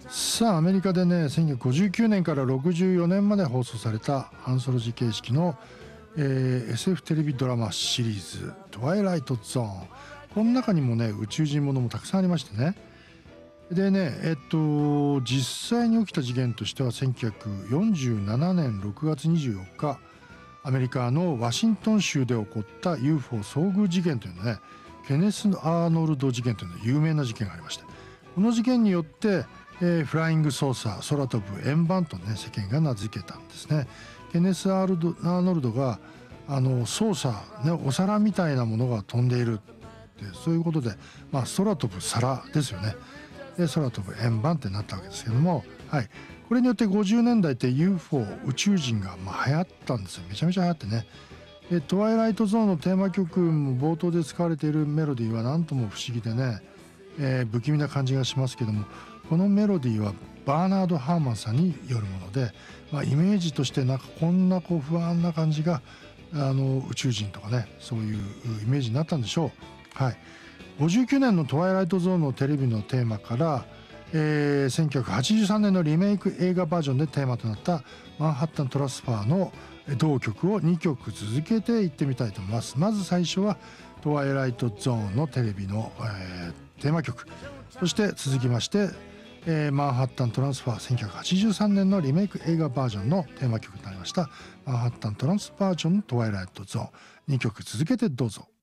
さあアメリカでね、1959年から64年まで放送されたアンソロジー形式の、SF テレビドラマシリーズ「トワイライトゾーン」、この中にもね宇宙人ものもたくさんありましてね。でね実際に起きた事件としては1947年6月24日アメリカのワシントン州で起こった UFO 遭遇事件というのね、ケネス・アーノルド事件というの有名な事件がありまして、この事件によってフライングソーサー、空飛ぶ円盤とね世間が名付けたんですね。ケネス・アーノルドがソーサー、ね、お皿みたいなものが飛んでいるって、そういうことで、空飛ぶ皿ですよね。で空飛ぶ円盤ってなったわけですけども、はい、これによって50年代って UFO 宇宙人が流行ったんですよ。めちゃめちゃ流行ってね。でトワイライトゾーンのテーマ曲も冒頭で使われているメロディーはなんとも不思議でね、不気味な感じがしますけども、このメロディーはバーナード・ハーマンさんによるもので、イメージとしてなんかこんな不安な感じが宇宙人とかね、そういうイメージになったんでしょう。はい、59年のトワイライトゾーンのテレビのテーマから、1983年のリメイク映画バージョンでテーマとなったマンハッタントランスファーの同曲を2曲続けていってみたいと思います。まず最初はトワイライトゾーンのテレビの、テーマ曲、そして続きましてマンハッタントランスファー1983年のリメイク映画バージョンのテーマ曲になりましたマンハッタントランスバージョントワイライトゾーン、2曲続けてどうぞ。